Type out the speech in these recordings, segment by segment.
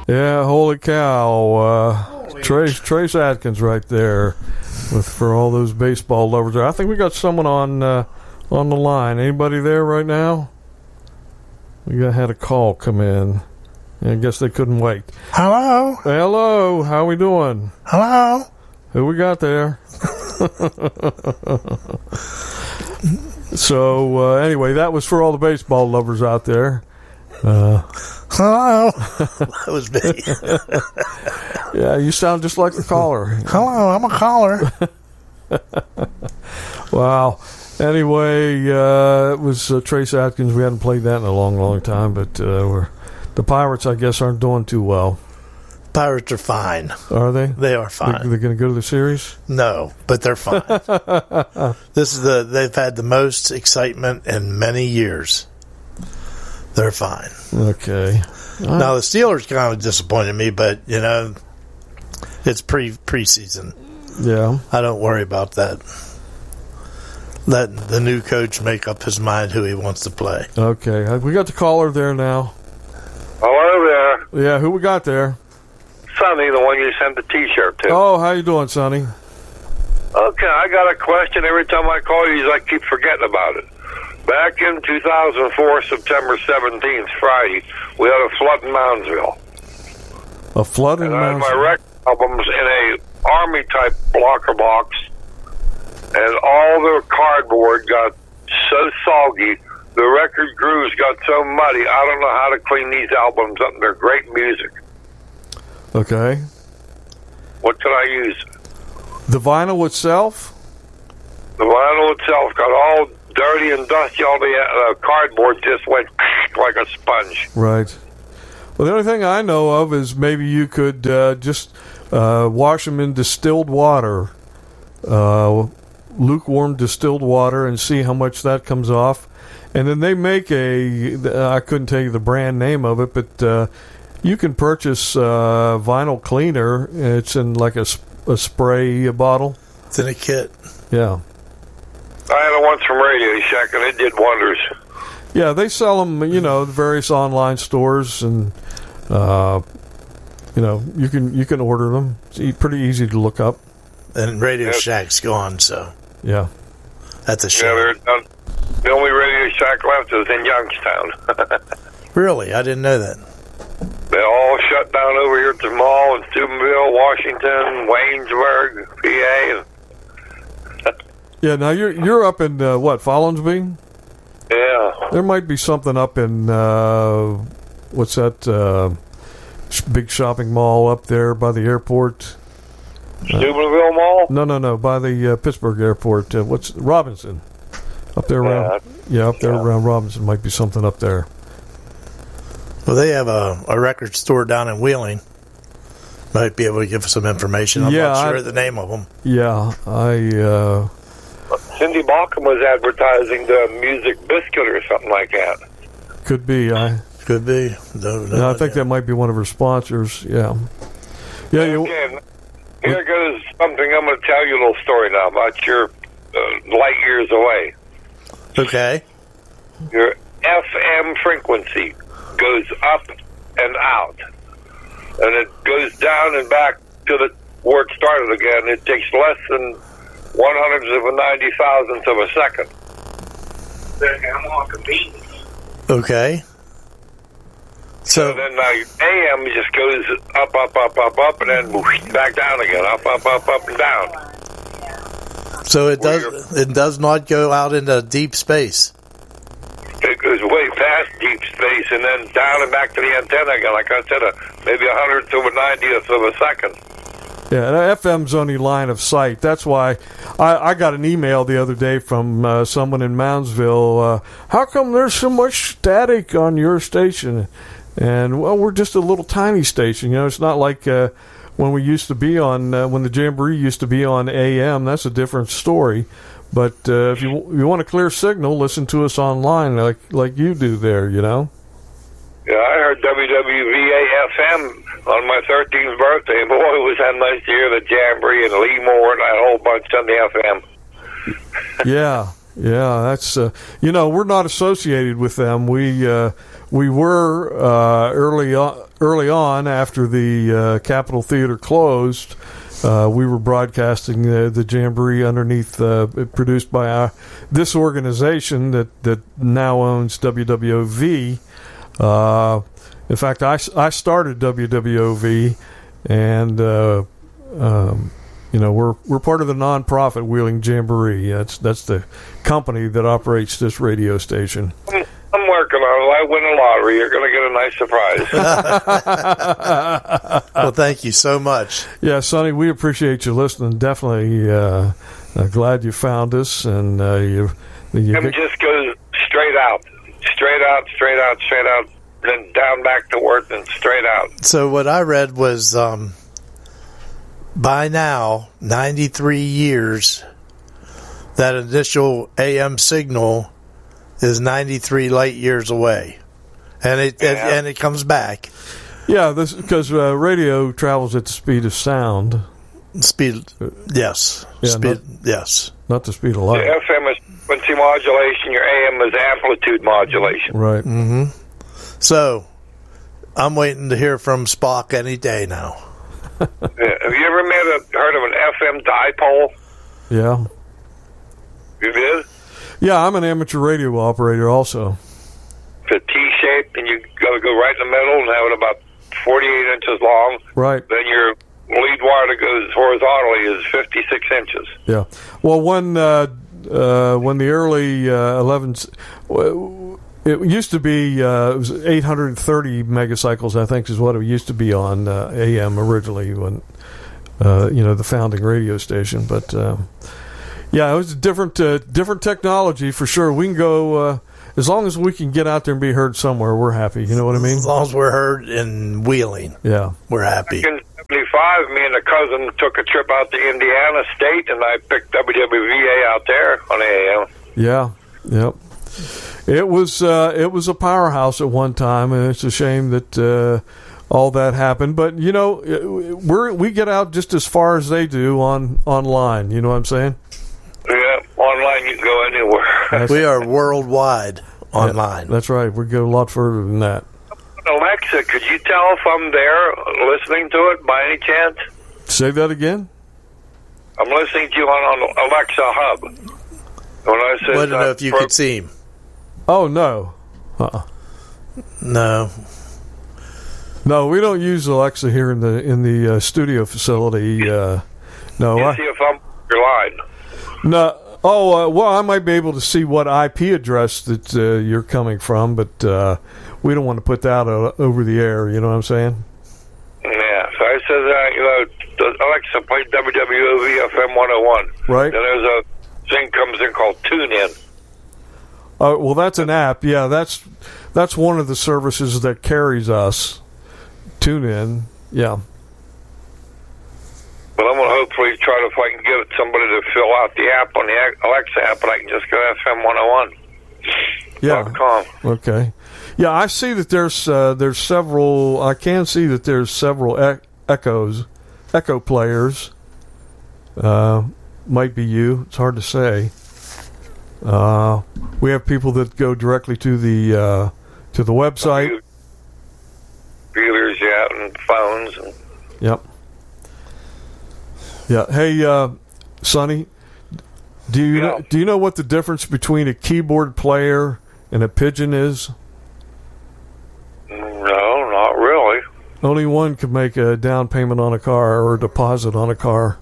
Yeah, holy cow. Trace Adkins right there for all those baseball lovers there. I think we got someone on the line. Anybody there right now? We had a call come in. I guess they couldn't wait. Hello? Hello, how we doing? Hello? Who we got there? So, anyway, that was for all the baseball lovers out there. Hello? That was me. Yeah, you sound just like the caller. Hello, I'm a caller. Wow. Anyway, it was Trace Adkins. We hadn't played that in a long, long time, but the Pirates, I guess, aren't doing too well. Pirates are fine. Are they? They are fine. They're going to go to the series? No, but they're fine. They've had the most excitement in many years. They're fine. Okay. Now the Steelers kind of disappointed me, but it's preseason. Yeah. I don't worry about that. Let the new coach make up his mind who he wants to play. Okay. We got the caller there now. Hello there. Yeah, who we got there? Sonny, the one you sent the T-shirt to. Oh, how you doing, Sonny? Okay, I got a question. Every time I call you, I keep forgetting about it. Back in 2004, September 17th, Friday, we had a flood in Moundsville. A flood in and I had Moundsville? my record albums in a Army-type blocker box, and all the cardboard got so soggy, the record grooves got so muddy, I don't know how to clean these albums up. They're great music. Okay. What can I use? The vinyl itself? The vinyl itself got all dirty and dusty. All the cardboard just went like a sponge. Right. Well, the only thing I know of is maybe you could just wash them in distilled water, lukewarm distilled water, and see how much that comes off. And then they make I couldn't tell you the brand name of it, but you can purchase vinyl cleaner. It's in like a spray bottle. It's in a kit. Yeah. I had it once from Radio Shack, and it did wonders. Yeah, they sell them, the various online stores, and you can order them. It's pretty easy to look up. And Radio Shack's gone, so yeah, that's a shame. Yeah, the only Radio Shack left is in Youngstown. Really, I didn't know that. They all shut down over here at the mall in Steubenville, Washington, Waynesburg, PA. Yeah, now you're up in Follinsby? Yeah. There might be something up in what's that big shopping mall up there by the airport? Steubenville Mall? No, by the Pittsburgh airport. What's Robinson? Up there around? Yeah, up there around Robinson might be something up there. Well, they have a record store down in Wheeling. Might be able to give us some information. I'm not sure of the name of them. Yeah, Cindy Balcom was advertising the Music Biscuit or something like that. Could be. Could be. No, I think that might be one of her sponsors. Yeah. Yeah. Again, here goes something. I'm going to tell you a little story now about your light years away. Okay. Your FM frequency goes up and out, and it goes down and back to where it started again. It takes less than 190,000th of a second. Okay. So then now your AM just goes up, and then whoosh, back down again, up, and down. So it does not go out into deep space. It goes way past deep space and then down and back to the antenna again. Like I said, maybe 100th to a 90th of a second. Yeah, FM's only line of sight. That's why I got an email the other day from someone in Moundsville. How come there's so much static on your station? And, well, we're just a little tiny station. It's not like when we used to be on, when the Jamboree used to be on AM. That's a different story. But if you want a clear signal, listen to us online like you do there, Yeah, I heard WWVA-FM on my 13th birthday. Boy, was that nice to hear the Jamboree and Lee Moore and that whole bunch on the FM. Yeah, that's, we're not associated with them. We we were early on after the Capitol Theater closed. We were broadcasting the Jamboree underneath, produced by this organization that now owns WWOV. In fact, I started WWOV, and we're part of the nonprofit Wheeling Jamboree. That's the company that operates this radio station. I'm working on it. I win the lottery. You're going to get a nice surprise. Well, thank you so much. Yeah, Sonny, we appreciate you listening. Definitely glad you found us. And just goes straight out, then down back to work, and straight out. So what I read was by now, 93 years, that initial AM signal is 93 light years away, and it comes back. Yeah, this because radio travels at the speed of sound. Speed, yes. Yeah, yes. Not the speed of light. The FM is frequency modulation. Your AM is amplitude modulation. Right. Mm-hmm. So, I'm waiting to hear from Spock any day now. Have you ever heard of an FM dipole? Yeah. You did? Yeah, I'm an amateur radio operator also. It's a T-shape, and you got to go right in the middle and have it about 48 inches long. Right. Then your lead wire that goes horizontally is 56 inches. Yeah. Well, when the early 11s, it used to be it was 830 megacycles, I think, is what it used to be on AM originally when the founding radio station. But yeah, it was a different technology for sure. We can go as long as we can get out there and be heard somewhere. We're happy. You know what I mean? As long as we're heard in Wheeling, yeah, In we're happy. 1975, me and a cousin took a trip out to Indiana State, and I picked WWVA out there on AM. Yeah, yep. It was a powerhouse at one time, and it's a shame that all that happened. But we get out just as far as they do online. You know what I'm saying? Yeah, online you can go anywhere. We are worldwide online. Yeah, that's right. We go a lot further than that. Alexa, could you tell if I'm there listening to it by any chance? Say that again? I'm listening to you on Alexa Hub. When I said, I don't know if you could see him. Oh, no. No, we don't use Alexa here in the studio facility. No, you see if I'm your line. No. Oh, well, I might be able to see what IP address that you're coming from, but we don't want to put that over the air. You know what I'm saying? Yeah. So I said, Alexa, play WWOV FM 101. Right. Then there's a thing comes in called TuneIn. Oh, well, that's an app. Yeah, that's one of the services that carries us. TuneIn. Yeah. But I'm going to hopefully try to, if I can get somebody to fill out the app on the Alexa app, and I can just go to FM 101. Yeah. Okay. Yeah, I see that there's several. I can see that there's several echo players. Might be you. It's hard to say. We have people that go directly to the website. Computers, yeah, and phones. And yep. Yeah. Hey, Sonny, do you know what the difference between a keyboard player and a pigeon is? No, not really. Only one can make a down payment on a car or a deposit on a car.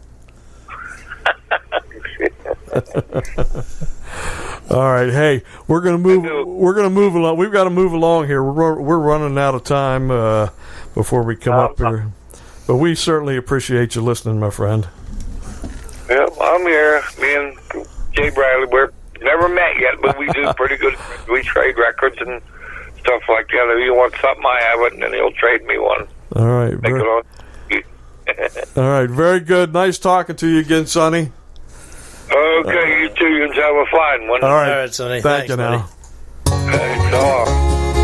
All right, hey, we're gonna move along. We've got to move along here. We're running out of time before we come up here. But we certainly appreciate you listening, my friend. Yeah, I'm here. Me and Jay Bradley, we're never met yet, but we do pretty good. We trade records and stuff like that. If you want something, I have it, and then he'll trade me one. All right. All right, very good. Nice talking to you again, Sonny. Okay, you too. You can have a fine one. All right, Sonny. Thank you now. Thanks a lot.